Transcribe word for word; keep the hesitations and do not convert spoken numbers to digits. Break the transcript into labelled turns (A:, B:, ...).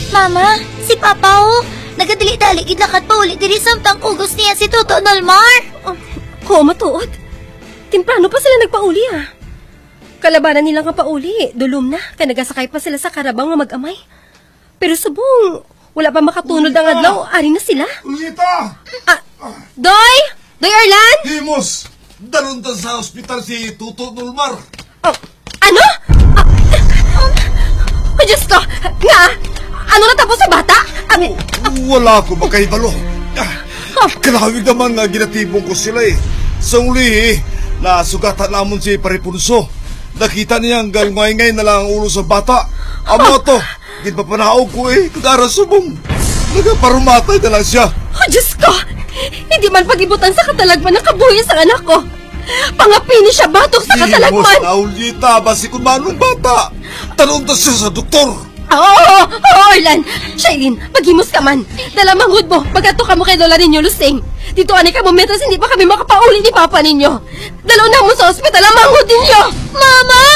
A: Mama, si Papa o. Nagadali-dali gidlakat pa ulit diri samtang ugos niya si Toto Nolmar.
B: Oh, ko matuod. Timplano pa sila nagpauli ah. Kalabanan nila nga pauli, dulom na, kaya nagasakay pa sila sa karabang nga mag-amay. Pero subong, wala pa makatunod ang adlaw, ari na sila.
C: Ulita!
B: Ah, Doy! Doy Arlan!
C: Himos! Daron ta sa ospital si Toto Nolmar.
B: Oh, ano? Ah, oh, Diyos ko! Nga, ano natapos sa bata? Ah,
C: Wala ko makahibalo.
B: oh,
C: Kalawig naman nga ginatibong ko sila eh. Sa uli eh, nasugatan namon si Paripunso. Nakita niya ang galngay-ngay na lang ang ulo sa bata. Amo to, ginpapanaog ko eh, kagara subong. Nagaparumatay na lang siya.
B: oh, Diyos ko! Hindi man pagibutan sa katalagman ng kabuhi sa anak ko. Pangapini siya batok sa katalagman.
C: Himos na ulita, basi kung manong bata. Tanong ta siya sa doktor.
B: Oo, oh, oh, Orlan! Shailene, paghimos ka man. Dala manghud mo, pagkato ka mo kay Lola ninyo, Lusing. Dito ani ka momentos, hindi pa kami makapauli ni Papa ninyo. Dalaw na mo sa ospital ang manghud ninyo. Mama!